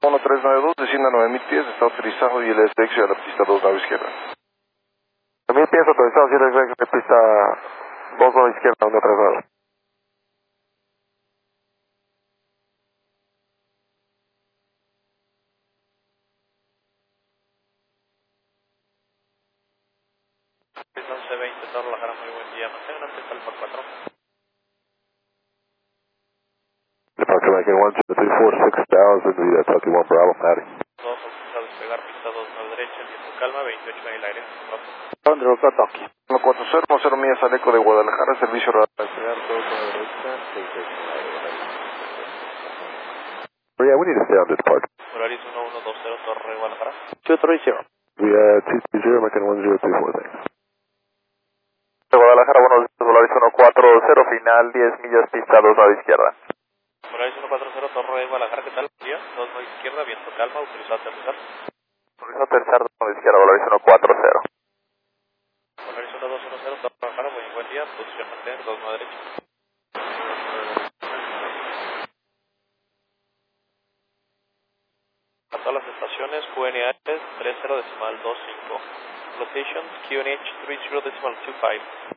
1392, descienda 9000 pies, está autorizado y el SX a la pista 2 nave izquierda. 9000 pies autorizado, y el SX de pista 2 nave izquierda, 139. Es 1120, Torre La Jara, muy buen día. Mantengan antes Alfa 4. Departure American 12346,000, vida 21 Bravo, Patty. 2, autoriza despegar, pista 2, nueve derecha, el viento calma, 28 en el aire. Andrew, Kentucky. 140, 0 millas al eco de Guadalajara, servicio radar. Yeah, we need to stay on this part. Solaris 1120, Torre Guadalajara. 230. We 230, American 1024, thanks. Guadalajara, buenos días, Solaris 140, final 10 millas, pista 2 nave izquierda. Solaris 140, Torre Guadalajara, ¿qué tal? Buen día. 2 nave izquierda, viento calma, autorizado a aterrizar. Autorizado a aterrizar 2 nave izquierda, Solaris 140. Solaris 1210, Torre Guadalajara, muy buen día. Posición mantener, 2 nueve derecha. A todas las estaciones, QNH 30.25. Locations, QNH 30.25.